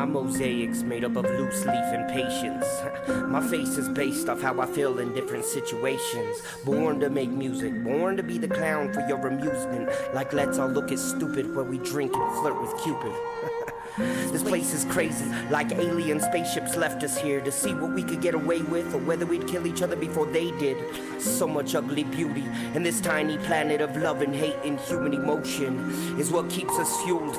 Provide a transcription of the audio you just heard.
My mosaic's made up of loose leaf and patience. My face is based off how I feel in different situations. Born to make music, born to be the clown for your amusement. Like let's all look as stupid while we drink and flirt with Cupid. This place is crazy, like alien spaceships left us here to see what we could get away with, or whether we'd kill each other before they did. So much ugly beauty in this tiny planet of love and hate and human emotion is what keeps us fueled